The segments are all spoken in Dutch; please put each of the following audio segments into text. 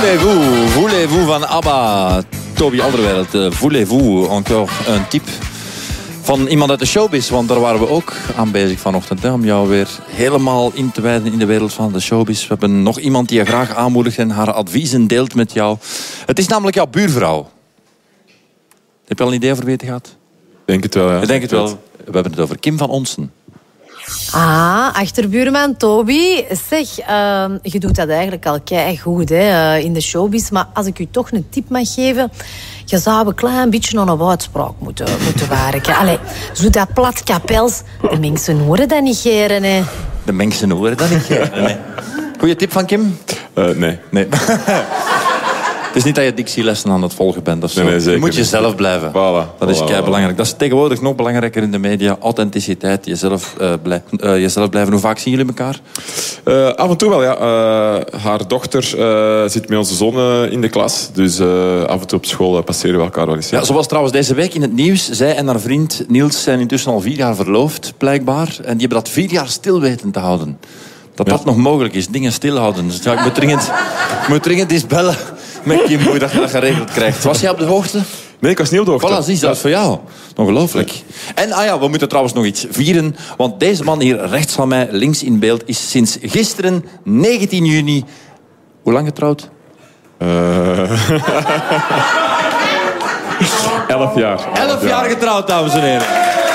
Voulez-vous van ABBA. Toby Alderweireld, voulez-vous encore een tip van iemand uit de showbiz? Want daar waren we ook aan bezig vanochtend. Hè, om jou weer helemaal in te wijden in de wereld van de showbiz. We hebben nog iemand die je graag aanmoedigt en haar adviezen deelt met jou. Het is namelijk jouw buurvrouw. Heb je al een idee over wie het gaat? Denk het wel, ja. Ik denk het wel. We hebben het over Kim van Onsen. Achterbuurman Toby. Zeg, je doet dat eigenlijk al keigoed in de showbiz. Maar als ik u toch een tip mag geven... Je zou een klein beetje aan een uitspraak moeten werken. Allee, zo dat plat kapels. De mensen horen dat niet geren, hè. De mensen horen dat niet geren, nee. Goeie tip van Kim? Nee. Het is niet dat je dictielessen aan het volgen bent of zo. Nee, je moet jezelf blijven. Voilà, dat is keibelangrijk. Dat is tegenwoordig nog belangrijker in de media. Authenticiteit, jezelf blijven. Hoe vaak zien jullie elkaar? Af en toe wel, ja. Haar dochter zit met onze zoon in de klas. Dus af en toe op school passeren we elkaar wel eens. Ja, zoals trouwens deze week in het nieuws. Zij en haar vriend Niels zijn intussen al 4 jaar verloofd, blijkbaar. En die hebben dat 4 jaar stil weten te houden. Dat nog mogelijk is, dingen stilhouden. Dus ja, ik moet dringend eens bellen met Kim hoe dat je dat geregeld krijgt. Was jij op de hoogte? Nee, ik was niet op de hoogte. Voilà, zie, dat is voor jou. Ongelooflijk. En we moeten trouwens nog iets vieren. Want deze man hier rechts van mij, links in beeld, is sinds gisteren, 19 juni... Hoe lang getrouwd? 11 jaar. 11 jaar getrouwd, dames en heren.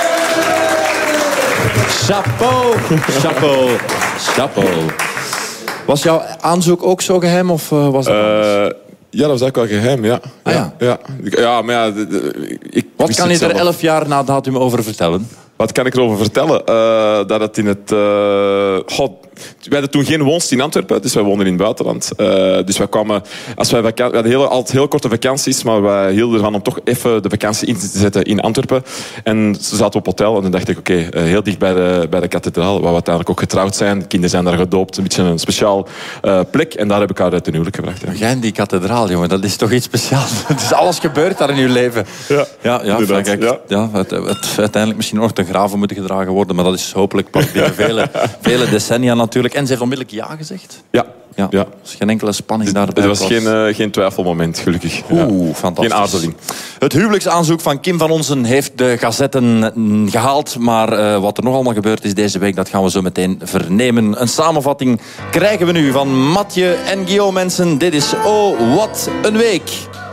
Chapeau. Was jouw aanzoek ook zo geheim of was dat anders? Ja, dat was eigenlijk wel geheim, ja. Ja, maar ja... Wat kan je er 11 jaar na datum over vertellen? Wat kan ik erover vertellen? Dat het in het... wij hadden toen geen woonst in Antwerpen, dus wij woonden in het buitenland. Dus wij kwamen... we hadden altijd heel korte vakanties, maar wij hielden ervan om toch even de vakantie in te zetten in Antwerpen. En ze zaten op hotel en dan dacht ik, heel dicht bij de kathedraal, waar we uiteindelijk ook getrouwd zijn. De kinderen zijn daar gedoopt, een beetje een speciaal plek. En daar heb ik haar ten huwelijk gebracht. Ja. Jij in die kathedraal, jongen, dat is toch iets speciaals. Het is alles gebeurd daar in je leven. Ja, uiteindelijk misschien nog ten graven moeten gedragen worden, maar dat is hopelijk pas binnen vele decennia natuurlijk. En ze heeft onmiddellijk ja gezegd. Ja. Dus geen enkele spanning daarbij. Er was geen twijfelmoment, gelukkig. Fantastisch. Geen aarzeling. Het huwelijksaanzoek van Kim van Onsen heeft de gazetten gehaald. Maar wat er nog allemaal gebeurd is deze week, dat gaan we zo meteen vernemen. Een samenvatting krijgen we nu van Mathieu en Guillaume Mensen. Dit is Oh, wat een week.